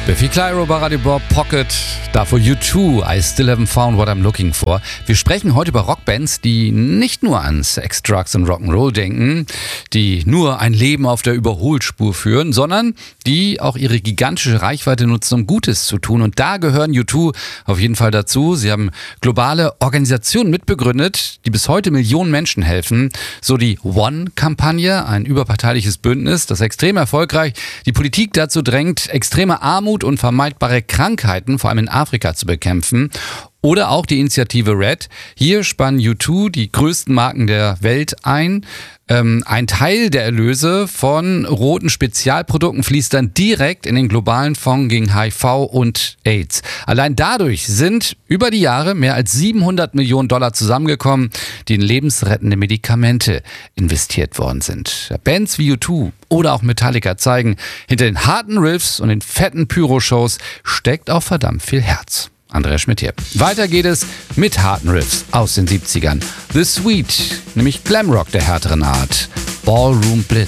Biffy Clyro bei Radio Bob Pocket, davor U2, I Still Haven't Found What I'm Looking For. Wir sprechen heute über Rockbands, die nicht nur an Sex, Drugs und Rock'n'Roll denken, die nur ein Leben auf der Überholspur führen, sondern die auch ihre gigantische Reichweite nutzen, um Gutes zu tun. Und da gehören U2 auf jeden Fall dazu. Sie haben globale Organisationen mitbegründet, die bis heute Millionen Menschen helfen. So die One-Kampagne, ein überparteiliches Bündnis, das extrem erfolgreich die Politik dazu drängt, extreme Armut und vermeidbare Krankheiten, vor allem in Afrika, zu bekämpfen. Oder auch die Initiative Red. Hier spannen U2 die größten Marken der Welt ein. Ein Teil der Erlöse von roten Spezialprodukten fließt dann direkt in den globalen Fonds gegen HIV und AIDS. Allein dadurch sind über die Jahre mehr als 700 Millionen Dollar zusammengekommen, die in lebensrettende Medikamente investiert worden sind. Bands wie U2 oder auch Metallica zeigen, hinter den harten Riffs und den fetten Pyro-Shows steckt auch verdammt viel Herz. Andreas Schmidt hier. Weiter geht es mit harten Riffs aus den 70ern. The Sweet, nämlich Glamrock der härteren Art. Ballroom Blitz.